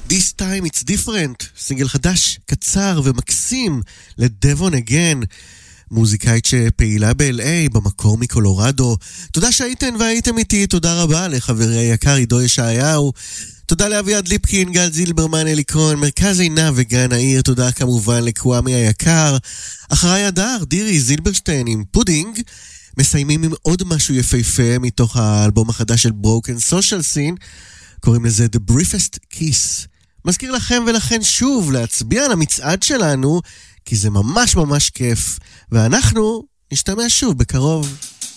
This time it's different, סינגל חדש, קצר ומקסים לדבון אגן, מוזיקאית שפעילה ב-LA, במקור מקולורדו. תודה שהייתן והייתם איתי, תודה רבה לחברי היקר עידו ישעיהו, תודה לאביעד ליפקין, גל זילברמן, אלי כהן, מרכז עינה וגן העיר, תודה כמובן לקוואמי היקר, אחריי הדר, דירי זילברשטיין עם פודינג. מסיימים עם עוד משהו יפהפה מתוך האלבום החדש של Broken Social Scene, קוראים לזה The Briefest Kiss. מזכיר לכם ולכן שוב להצביע על המצעד שלנו, כי זה ממש ממש כיף, ואנחנו נשתמע שוב בקרוב.